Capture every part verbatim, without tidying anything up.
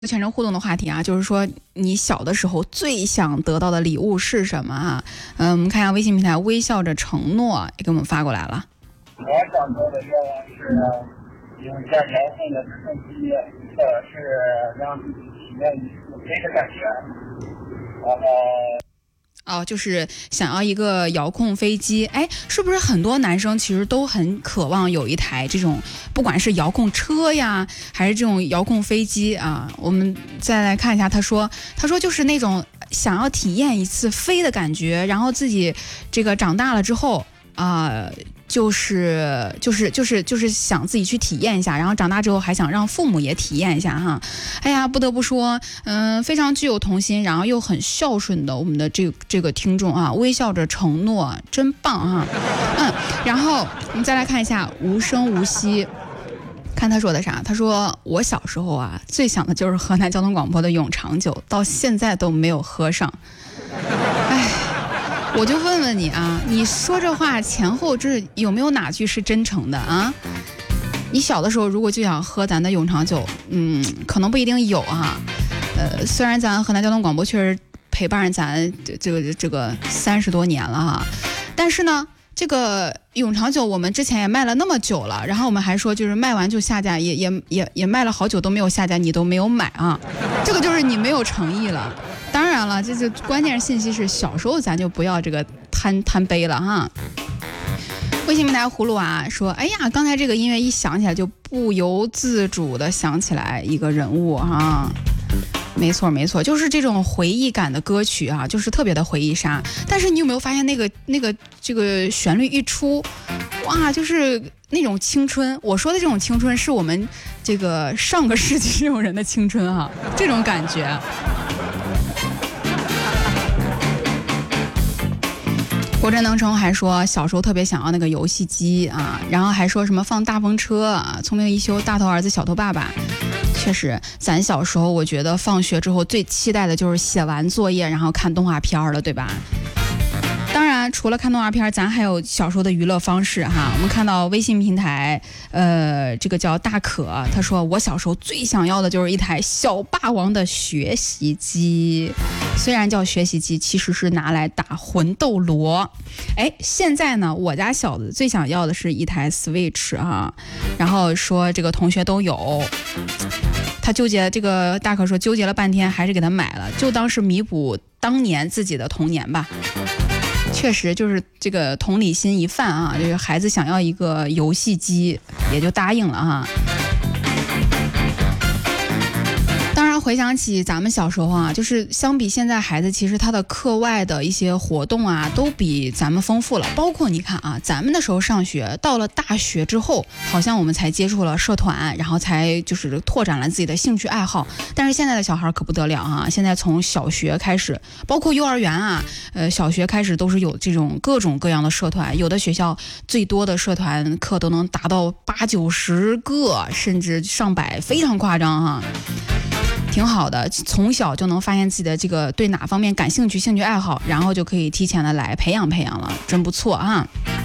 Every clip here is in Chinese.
全程互动的话题啊，就是说你小的时候最想得到的礼物是什么啊？嗯，我们看一下微信平台，微笑着承诺也给我们发过来了。 我想做的愿望是有一件遥控的直升机，或者是让自己体验一次飞的感觉。然后。 哦，就是想要一个遥控飞机。哎，是不是很多男生其实都很渴望有一台这种，不管是遥控车呀，还是这种遥控飞机啊？我们再来看一下，他说，他说就是那种想要体验一次飞的感觉，然后自己这个长大了之后啊。呃就是就是就是就是想自己去体验一下，然后长大之后还想让父母也体验一下哈。哎呀，不得不说，嗯、呃，非常具有童心，然后又很孝顺的我们的这个这个听众啊，微笑着承诺，真棒哈。嗯，然后我们再来看一下无声无息。看他说的啥？他说我小时候啊，最想的就是河南交通广播的永长久，到现在都没有喝上。哎。我就问问你啊，你说这话前后这有没有哪句是真诚的啊？你小的时候如果就想喝咱的永长久，嗯，可能不一定有啊。呃，虽然咱河南交通广播确实陪伴咱这个这个三十多年了哈，但是呢，这个永长久我们之前也卖了那么久了，然后我们还说就是卖完就下架，也也也也卖了好久都没有下架，你都没有买啊，这个就是你没有诚意了。当然了，这这关键信息是小时候咱就不要这个贪贪杯了哈。微信平台葫芦啊说，哎呀，刚才这个音乐一响起来，就不由自主的想起来一个人物哈。没错没错，就是这种回忆感的歌曲啊，就是特别的回忆杀。但是你有没有发现那个那个这个旋律一出，哇，就是那种青春。我说的这种青春是我们这个上个世纪这种人的青春哈，这种感觉。国珍能成还说小时候特别想要那个游戏机啊，然后还说什么放大风车啊，聪明一休，大头儿子小头爸爸。确实，咱小时候我觉得放学之后最期待的就是写完作业，然后看动画片了，对吧？当然，除了看动画片，咱还有小时候的娱乐方式哈。我们看到微信平台，呃，这个叫大可，他说我小时候最想要的就是一台小霸王的学习机，虽然叫学习机，其实是拿来打魂斗罗。哎，现在呢，我家小子最想要的是一台 Switch 哈，然后说这个同学都有。他纠结，这个大可说纠结了半天，还是给他买了，就当是弥补当年自己的童年吧。确实就是这个同理心一泛啊，这个孩子想要一个游戏机，也就答应了哈。当然回想起咱们小时候啊，就是相比现在孩子，其实他的课外的一些活动啊，都比咱们丰富了。包括你看啊，咱们的时候上学，到了大学之后，好像我们才接触了社团，然后才就是拓展了自己的兴趣爱好。但是现在的小孩可不得了啊，现在从小学开始，包括幼儿园啊，呃，小学开始都是有这种各种各样的社团，有的学校最多的社团课都能达到八九十个，甚至上百，非常夸张哈。挺好的，从小就能发现自己的这个对哪方面感兴趣、兴趣爱好，然后就可以提前的来培养培养了，真不错啊。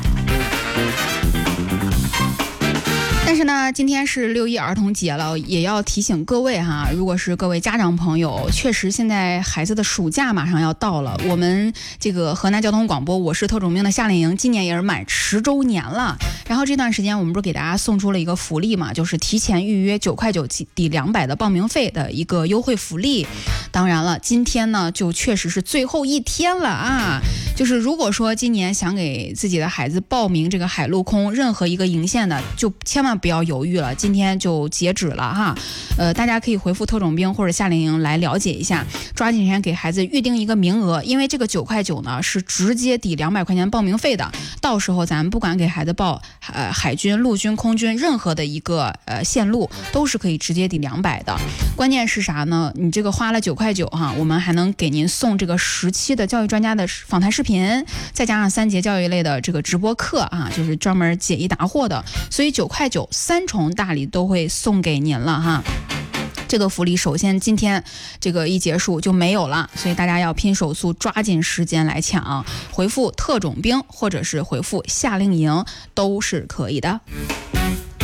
但是呢，今天是六一儿童节了，也要提醒各位哈，如果是各位家长朋友，确实现在孩子的暑假马上要到了，我们这个河南交通广播我是特种兵的夏令营今年也是满十周年了。然后这段时间我们不是给大家送出了一个福利嘛，就是提前预约九块九抵两百的报名费的一个优惠福利。当然了，今天呢就确实是最后一天了啊，就是如果说今年想给自己的孩子报名这个海陆空任何一个营线的，就千万不要犹豫了，今天就截止了哈。呃，大家可以回复特种兵或者夏令营来了解一下，抓紧时间给孩子预定一个名额，因为这个九块九呢是直接抵两百块钱报名费的，到时候咱不管给孩子报呃海军、陆军、空军任何的一个呃线路，都是可以直接抵两百的。关键是啥呢？你这个花了九块九哈，我们还能给您送这个十期的教育专家的访谈视频，再加上三节教育类的这个直播课啊，就是专门解疑答惑的，所以九块九三重大礼都会送给您了哈。这个福利首先今天这个一结束就没有了，所以大家要拼手速，抓紧时间来抢，回复特种兵或者是回复夏令营都是可以的。